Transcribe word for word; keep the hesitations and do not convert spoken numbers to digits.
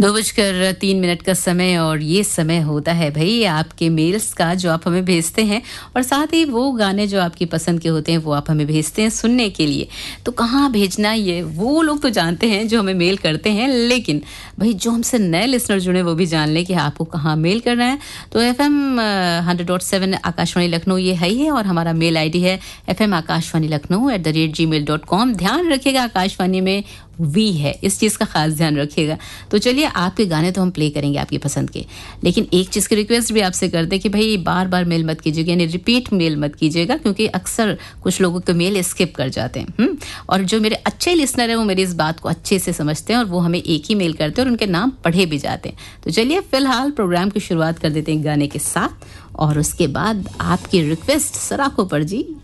दो बजकर तीन मिनट का समय और ये समय होता है भाई आपके मेल्स का जो आप हमें भेजते हैं और साथ ही वो गाने जो आपकी पसंद के होते हैं वो आप हमें भेजते हैं सुनने के लिए। तो कहाँ भेजना ये वो लोग तो जानते हैं जो हमें मेल करते हैं, लेकिन भाई जो हमसे नए लिसनर जुड़े वो भी जान लें कि आपको कहाँ मेल करना है। तो F am hundred dot seven Akashvani Lucknow ये है ही है और हमारा मेल आई डी है F M Akashvani Lucknow at the rate ji mail dot com. ध्यान रखिएगा आकाशवाणी में वी है, इस चीज़ का खास ध्यान रखिएगा। तो चलिए आपके गाने तो हम प्ले करेंगे आपकी पसंद के, लेकिन एक चीज़ की रिक्वेस्ट भी आपसे करते हैं कि भाई बार बार मेल मत कीजिएगा, यानी रिपीट मेल मत कीजिएगा, क्योंकि अक्सर कुछ लोगों के मेल स्किप कर जाते हैं। हुँ? और जो मेरे अच्छे लिसनर हैं वो मेरी इस बात को अच्छे से समझते हैं और वो हमें एक ही मेल करते हैं और उनके नाम पढ़े भी जाते हैं। तो चलिए फिलहाल प्रोग्राम की शुरुआत कर देते हैं गाने के साथ और उसके बाद आपकी रिक्वेस्ट सराखों पर जी।